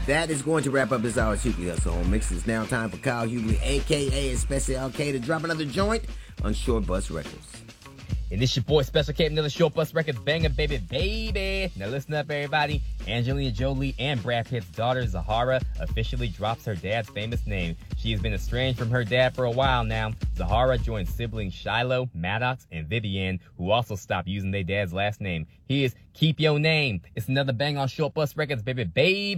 That is going to wrap up this hour's Hughley Hustle Home Mix. It's now time for Kyle Hughley, a.k.a. Special K, to drop another joint on Short Bus Records. And this your boy Special K, another Short Bus Records banger, baby. Now listen up, everybody. Angelina Jolie and Brad Pitt's daughter, Zahara, officially drops her dad's famous name. She has been estranged from her dad for a while now. Zahara joined siblings Shiloh, Maddox, and Vivienne, who also stopped using their dad's last name. Here's Keep Your Name. It's another bang on Short Bus Records, baby.